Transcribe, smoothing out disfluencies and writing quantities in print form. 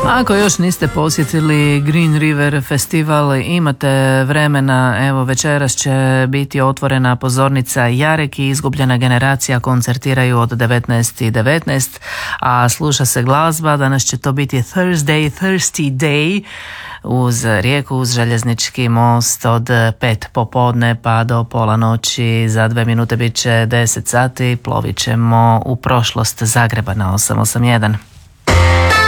Ako još niste posjetili Green River festival, imate vremena. Evo, večeras će biti otvorena pozornica Jarek i Izgubljena generacija koncertiraju od 19:19, a sluša se glazba. Danas će to biti Thirsty Day uz rijeku, uz željeznički most od 5 popodne pa do pola noći. Za 2 minute bit će 10 sati. Plovit ćemo u prošlost Zagreba na 881.